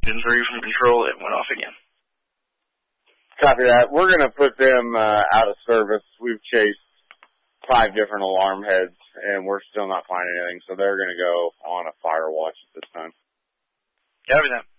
engine 3 from control, it went off again. Copy that. We're going to put them out of service. We've chased 5 different alarm heads, and we're still not finding anything, so they're going to go on a fire watch at this time. Copy that.